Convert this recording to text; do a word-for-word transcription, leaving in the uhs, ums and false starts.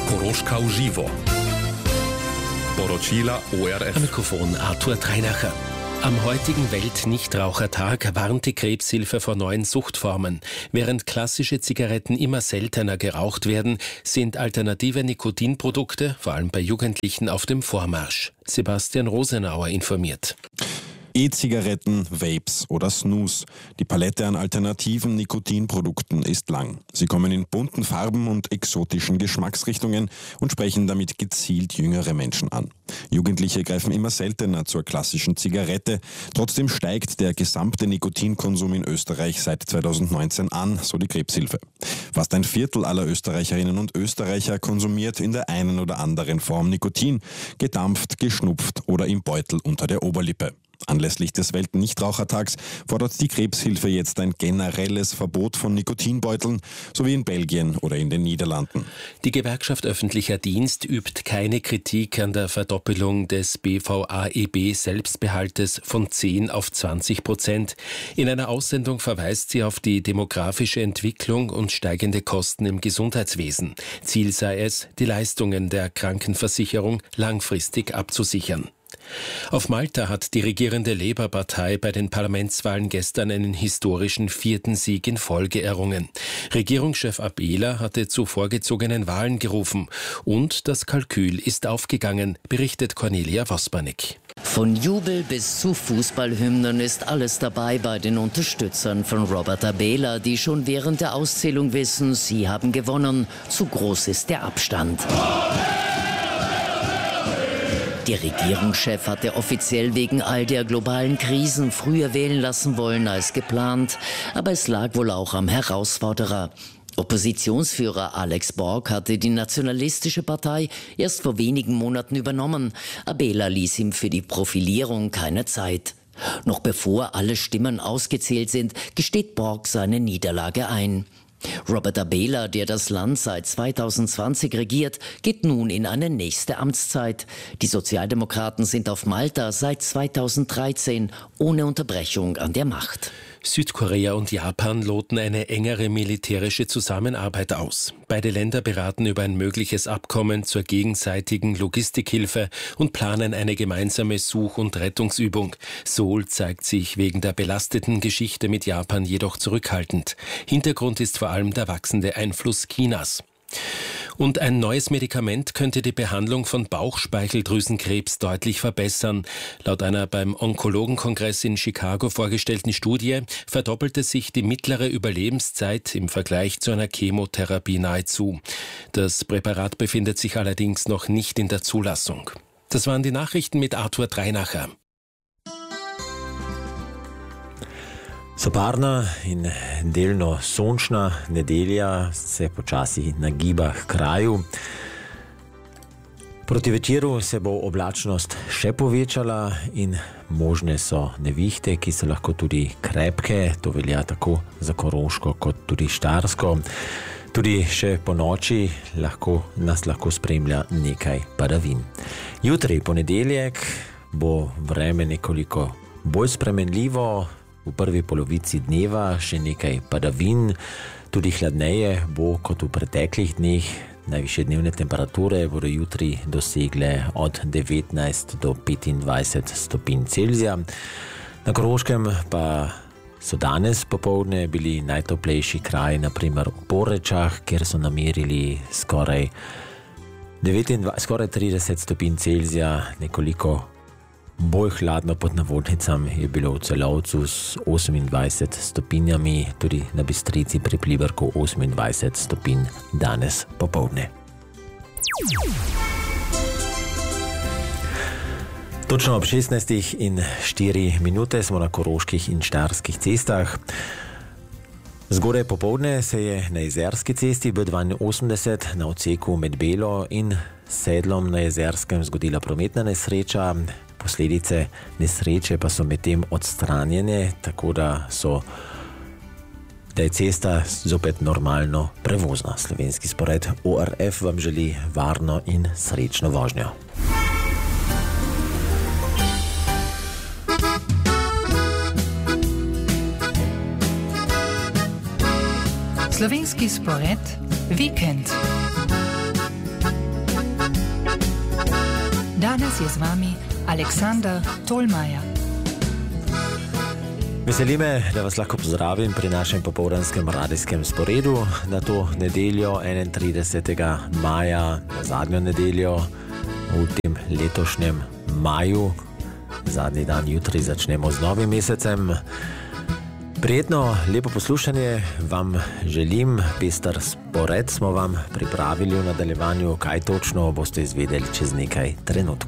Koroška v živo. Poročila O R F. Am Mikrofon Arthur Treinacher. Am heutigen Welt-Nichtrauchertag warnt die Krebshilfe vor neuen Suchtformen. Während klassische Zigaretten immer seltener geraucht werden, sind alternative Nikotinprodukte, vor allem bei Jugendlichen, auf dem Vormarsch. Sebastian Rosenauer informiert. E-Zigaretten, Vapes oder Snus. Die Palette an alternativen Nikotinprodukten ist lang. Sie kommen in bunten Farben und exotischen Geschmacksrichtungen und sprechen damit gezielt jüngere Menschen an. Jugendliche greifen immer seltener zur klassischen Zigarette. Trotzdem steigt der gesamte Nikotinkonsum in Österreich seit zweitausendneunzehn an, so die Krebshilfe. Fast ein Viertel aller Österreicherinnen und Österreicher konsumiert in der einen oder anderen Form Nikotin, gedampft, geschnupft oder im Beutel unter der Oberlippe. Anlässlich des Welt-Nichtrauchertags fordert die Krebshilfe jetzt ein generelles Verbot von Nikotinbeuteln, so wie in Belgien oder in den Niederlanden. Die Gewerkschaft Öffentlicher Dienst übt keine Kritik an der Verdoppelung des B V A E B-Selbstbehaltes von zehn auf zwanzig Prozent. In einer Aussendung verweist sie auf die demografische Entwicklung und steigende Kosten im Gesundheitswesen. Ziel sei es, die Leistungen der Krankenversicherung langfristig abzusichern. Auf Malta hat die regierende Labour-Partei bei den Parlamentswahlen gestern einen historischen vierten Sieg in Folge errungen. Regierungschef Abela hatte zu vorgezogenen Wahlen gerufen und das Kalkül ist aufgegangen, berichtet Cornelia Vospanek. Von Jubel bis zu Fußballhymnen ist alles dabei bei den Unterstützern von Robert Abela, die schon während der Auszählung wissen, sie haben gewonnen. Zu groß ist der Abstand. Der Regierungschef hatte offiziell wegen all der globalen Krisen früher wählen lassen wollen als geplant. Aber es lag wohl auch am Herausforderer. Oppositionsführer Alex Borg hatte die nationalistische Partei erst vor wenigen Monaten übernommen. Abela ließ ihm für die Profilierung keine Zeit. Noch bevor alle Stimmen ausgezählt sind, gesteht Borg seine Niederlage ein. Robert Abela, der das Land seit zweitausendzwanzig regiert, geht nun in eine nächste Amtszeit. Die Sozialdemokraten sind auf Malta seit zweitausenddreizehn ohne Unterbrechung an der Macht. Südkorea und Japan loten eine engere militärische Zusammenarbeit aus. Beide Länder beraten über ein mögliches Abkommen zur gegenseitigen Logistikhilfe und planen eine gemeinsame Such- und Rettungsübung. Seoul zeigt sich wegen der belasteten Geschichte mit Japan jedoch zurückhaltend. Hintergrund ist vor allem der wachsende Einfluss Chinas. Und ein neues Medikament könnte die Behandlung von Bauchspeicheldrüsenkrebs deutlich verbessern. Laut einer beim Onkologenkongress in Chicago vorgestellten Studie verdoppelte sich die mittlere Überlebenszeit im Vergleich zu einer Chemotherapie nahezu. Das Präparat befindet sich allerdings noch nicht in der Zulassung. Das waren die Nachrichten mit Arthur Treinacher. Soparna in delno sončna nedelja se počasi nagiba k kraju. Proti večeru se bo oblačnost še povečala in možne so nevihte, ki so lahko tudi krepke. To velja tako za Koroško kot tudi Štajersko. Tudi še po noči lahko, nas lahko spremlja nekaj padavin. Jutri, ponedeljek, bo vreme nekoliko bolj spremenljivo. V prvi polovici dneva še nekaj padavin, tudi hladneje bo kot v preteklih dneh. Najvišje dnevne temperature bodo jutri dosegle od devetnajst do petindvajset stopinj Celzija. Na Koroškem pa so danes popoldne bili najtoplejši kraji, naprimer v Porečah, kjer so namerili skoraj, skoraj trideset stopinj Celzija, nekoliko bolj hladno pod navodnicami je bilo v Celovcu s osemindvajset stopinjami, tudi na Bistrici pri Pliberku osemindvajset stopinj danes popoldne. Točno ob šestnajstih in štiri minute smo na koroških in štajerskih cestah. Zgodaj popoldne se je na Jezerski cesti B dvainosemdeset na odseku med Belo in Sedlom na Jezerskem zgodila prometna nesreča. Posledice nesreče pa so medtem odstranjene, tako da so da je cesta zopet normalno prevozna. Slovenski spored O R F vam želi varno in srečno vožnjo. Slovenski spored Vikend. Danes je z vami Aleksandar Tolmaja. Veseli me, da vas lahko pozdravim pri našem popoldanskem radijskem sporedu na to nedeljo enaintridesetega maja, na zadnjo nedeljo v tem letošnjem maju. Zadnji dan jutri začnemo z novim mesecem. Prijetno, lepo poslušanje vam želim. Pester spored smo vam pripravili v nadaljevanju, kaj točno boste izvedeli čez nekaj trenutkov.